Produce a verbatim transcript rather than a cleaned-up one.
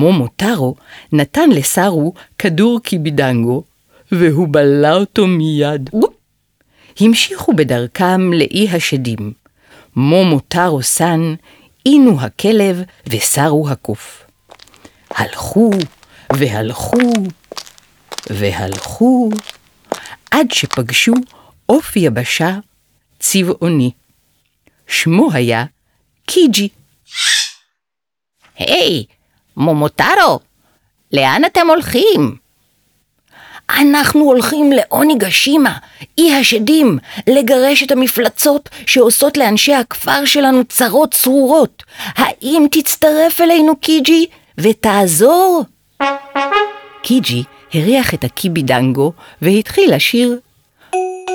מומוטרו נתן לסארו כדור קיבידנגו, והוא בלע אותו מיד. המשיכו בדרכם לאי השדים. מומוטרו סן, אינו הכלב וסארו הקוף. הלכו והלכו והלכו, עד שפגשו עוף יבשה צבעוני. שמו היה קיג'י. היי, מומוטרו, לאן אתם הולכים? אנחנו הולכים לאוניגשימה, אי השדים, לגרש את המפלצות שעושות לאנשי הכפר שלנו צרות צרורות. האם תצטרף אלינו, קיג'י, ותעזור? קיג'י הריח את הקיבידנגו והתחיל לשיר